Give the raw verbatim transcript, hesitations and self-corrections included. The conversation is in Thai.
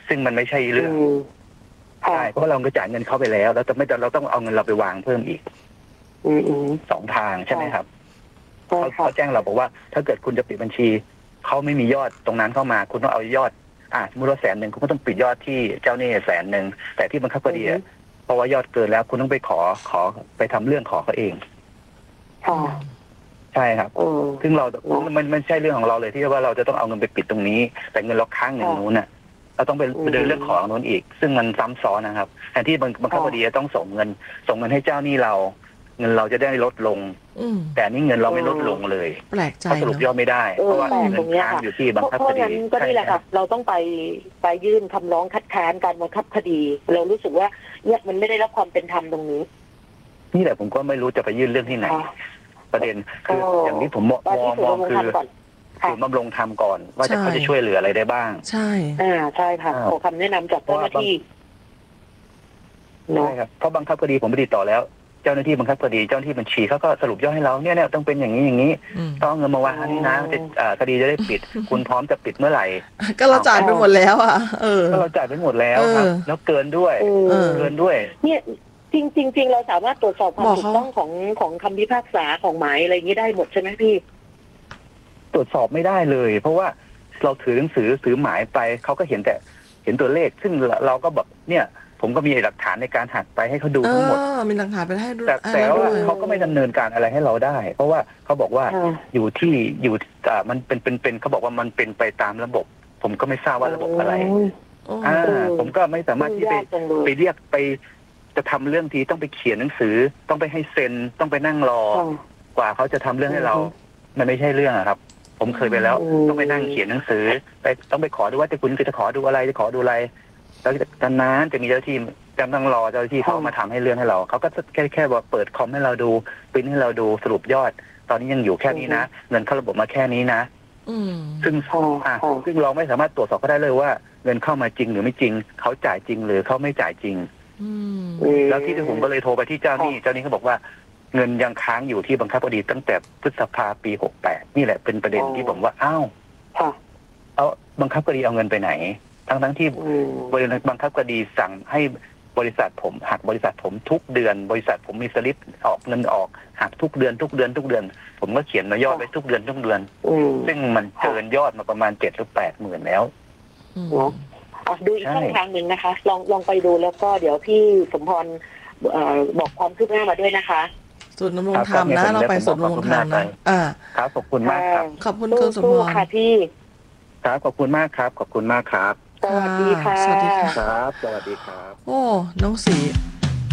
ซึ่งมันไม่ใช่เรื่องใช่เพราะเราก็จ่ายเงินเขาไปแล้วแล้วแต่ไม่เราต้องเอาเงินเราไปวางเพิ่มอีกสองทางใช่ไหมครับเขาเขาแจ้งเราบอกว่าถ้าเกิดคุณจะปิดบัญชีเขาไม่มียอดตรงนั้นเข้ามาคุณต้องเอายอดอ่ะสมมติว่าแสนหนึ่งคุณก็ต้องปิดยอดที่เจ้าหนี้แสนหนึ่งแต่ที่บังคับคดีเพราะว่ายอดเกินแล้วคุณต้องไปขอขอไปทำเรื่องขอเขาเองใช่ครับซึ่งเรามันมันใช่เรื่องของเราเลยที่ว่าเราจะต้องเอาเงินไปปิดตรงนี้แต่เงินเราค้างอย่างนู้นน่ะเราต้องไปเดินเรื่องของนู้นอีกซึ่งมันซ้ำซ้อนนะครับแทนที่บังคับคดีจะต้องส่งเงินส่งเงินให้เจ้าหนี้เราเงินเราจะได้ลดลงแต่นี่เงินเราไม่ลดลงเลยแปลกใจสรุปยอดไม่ได้เพราะว่าเงินค้างอยู่ที่บังคับคดีก็นี่แหละครับเราต้องไปไปยื่นคำร้องคัดค้านการบังคับคดีเรารู้สึกว่าเนี่ยมันไม่ได้รับความเป็นธรรมตรงนี้นี่แหละผมก็ไม่รู้จะไปยื่นเรื่องที่ไหนประเด็นคืออย่างที่ผมมองมองคือคือบำรุงทำก่อนว่าจะเขาจะช่วยเหลืออะไรได้บ้างใช่อ่าใช่ค่ะขอคำแนะนำจากเจ้าหน้าที่ใช่ครับเพราะบังคับคดีผมไปติดต่อแล้วเจ้าหน้าที่บังคับคดีเจ้าหน้าที่บัญชีเขาก็สรุปยอดให้เราเนี่ยเนี่ยต้องเป็นอย่างนี้อย่างนี้ต้องเงินมาวางอันนี้นะคดีจะได้ปิดคุณพร้อมจะปิดเมื่อไหร่ก็เราจ่ายไปหมดแล้วอ่ะเออก็เราจ่ายไปหมดแล้วครับแล้วเกินด้วยเกินด้วยเนี่ยจริงจริงจริงเราสามารถตรวจสอบความถูกต้องของของคำพิพากษาของหมายอะไรอย่างนี้ได้หมดใช่ไหมพี่ตรวจสอบไม่ได้เลยเพราะว่าเราถือหนังสือถือหมายไปเขาก็เห็นแต่เห็นตัวเลขซึ่งเราก็แบบเนี่ยผมก็มีหลักฐานในการหักไปให้เขาดูทั้งหมดมีหลักฐานไปให้ดูแต่แต่ว่าเขาก็ไม่ดำเนินการอะไรให้เราได้เพราะว่าเขาบอกว่าอยู่ที่อยู่อ่ามันเป็นเป็นเป็นเขาบอกว่ามันเป็นไปตามระบบผมก็ไม่ทราบว่าระบบอะไรอ่าผมก็ไม่สามารถที่ไปไปเรียกไปจะทำเรื่องทีต้องไปเขียนหนังสือต้องไปให้เซ็นต้องไปนั่งรอกว่าเขาจะทำเรื่องให้เรามันไม่ใช่เรื่องครับผมเคยไปแล้วต้องไปนั่งเขียนหนังสือไปต้องไปขอดูว่าจะคุณจะขอดูอะไรจะขอดูอะไรแล้วตอนนั้นจะมีเจ้าหน้าที่จำต้องรอเจ้าหน้าที่เขามาทำให้เรื่องให้เราเขาก็แค่แค่ว่าเปิดคอมให้เราดูปริ้นให้เราดูสรุปยอดตอนนี้ยังอยู่แค่นี้นะเงินเข้าระบบมาแค่นี้นะซึ่งอ่าซึ่งเราไม่สามารถตรวจสอบเขาได้เลยว่าเงินเข้ามาจริงหรือไม่จริงเขาจ่ายจริงหรือเขาไม่จ่ายจริงแล้วที่ผมก็เลยโทรไปที่เจ้าหนี้เจ้าหนี้เขาบอกว่าเงินยังค้างอยู่ที่บังคับคดีตั้งแต่พฤษภาปีหกแปดนี่แหละเป็นประเด็นที่ผมว่าอ้าวเอาบังคับคดีเอาเงินไปไหนทั้งทั้งที่บริษัทบังคับคดีสั่งให้บริษัทผมหักบริษัทผมทุกเดือนบริษัทผมมีสลิปออกเงินออกหักทุกเดือนทุกเดือนทุกเดือนผมก็เขียนมายอดไว้ทุกเดือนทุกเดือนซึ่งมันเกินยอดมาประมาณเจ็ดหรือแปดหมื่นแล้วดูอีกช่องทางหนึ่งนะคะลองลองไปดูแล้วก็เดี๋ยวพี่สมพรบอกความคืบหน้ามาด้วยนะคะศูนย์ดำรงธรรมนะเราไปศูนย์ดำรงธรรมนะอ่าครับขอบคุณมากครับขอบคุณคุณสมพรค่ะพี่ครับขอบคุณมากครับขอบคุณมากครับสวัสดีค่ะสวัสดีค่ะครับสวัสดีครับโอ้น้องสี